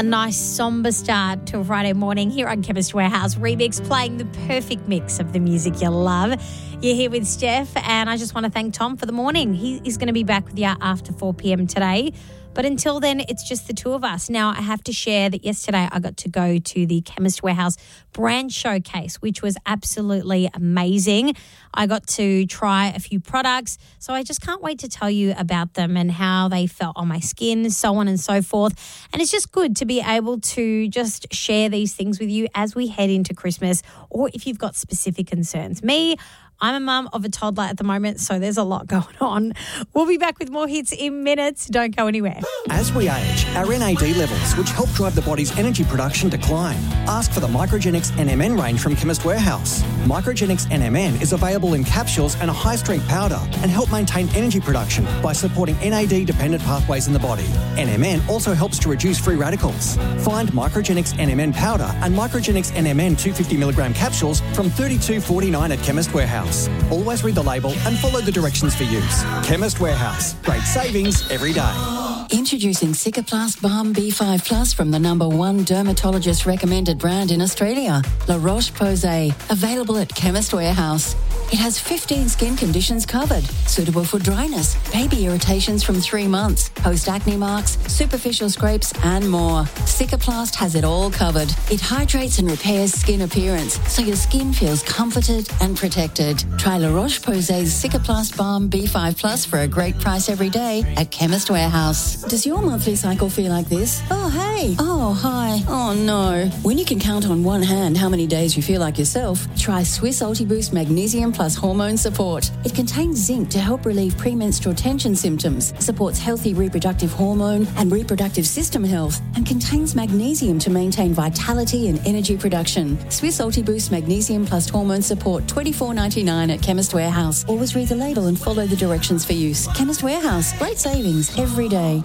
A nice somber start to a Friday morning here on Chemist Warehouse Remix, playing the perfect mix of the music you love. You're here with Steph, and I just want to thank Tom for the morning. He is going to be back with you after 4 p.m. today. But until then, it's just the two of us. Now, I have to share that yesterday I got to go to the Chemist Warehouse brand showcase, which was absolutely amazing. I got to try a few products, so I just can't wait to tell you about them and how they felt on my skin, so on and so forth. And it's just good to be able to just share these things with you as we head into Christmas, or if you've got specific concerns. I'm a mum of a toddler at the moment, so there's a lot going on. We'll be back with more hits in minutes. Don't go anywhere. As we age, our NAD levels, which help drive the body's energy production, decline. Ask for the Microgenix NMN range from Chemist Warehouse. Microgenix NMN is available in capsules and a high-strength powder and help maintain energy production by supporting NAD-dependent pathways in the body. NMN also helps to reduce free radicals. Find Microgenix NMN powder and Microgenix NMN 250mg capsules from $32.49 at Chemist Warehouse. Always read the label and follow the directions for use. Chemist Warehouse. Great savings every day. Introducing Cicaplast Balm B5 Plus from the #1 dermatologist recommended brand in Australia, La Roche-Posay, available at Chemist Warehouse. It has 15 skin conditions covered, suitable for dryness, baby irritations from 3 months, post-acne marks, superficial scrapes and more. Cicaplast has it all covered. It hydrates and repairs skin appearance, so your skin feels comforted and protected. Try La Roche-Posay's Cicaplast Balm B5 Plus for a great price every day at Chemist Warehouse. Does your monthly cycle feel like this? Oh, hey. Oh, hi. Oh, no. When you can count on one hand how many days you feel like yourself, try Swiss Ultiboost Magnesium Plus Hormone Support. It contains zinc to help relieve premenstrual tension symptoms, supports healthy reproductive hormone and reproductive system health, and contains magnesium to maintain vitality and energy production. Swiss Ultiboost Magnesium Plus Hormone Support, $24.99 at Chemist Warehouse. Always read the label and follow the directions for use. Chemist Warehouse. Great savings every day.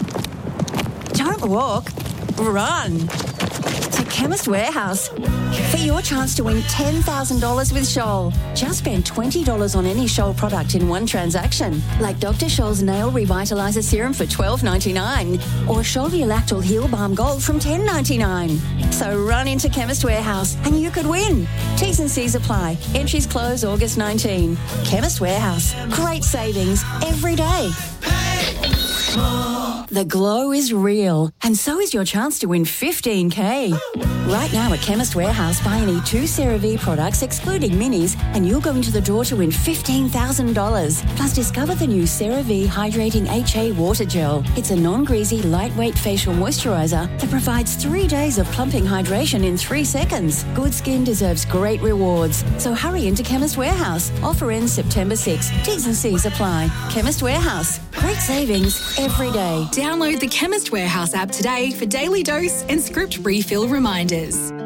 Don't walk, run to Chemist Warehouse for your chance to win $10,000 with Scholl. Just spend $20 on any Scholl product in one transaction, like Dr. Scholl's Nail Revitalizer Serum for $12.99 or Scholl Lactol Heal Balm Gold from $10.99. So run into Chemist Warehouse and you could win. T's and C's apply. Entries close August 19. Chemist Warehouse. Great savings every day. The glow is real, and so is your chance to win $15,000. Right now at Chemist Warehouse, buy any 2 CeraVe products, excluding minis, and you'll go into the draw to win $15,000. Plus, discover the new CeraVe Hydrating HA Water Gel. It's a non-greasy, lightweight facial moisturizer that provides 3 days of plumping hydration in 3 seconds. Good skin deserves great rewards. So hurry into Chemist Warehouse. Offer ends September 6. T's and C's apply. Chemist Warehouse. Great savings every day. Download the Chemist Warehouse app today for daily dose and script refill reminders.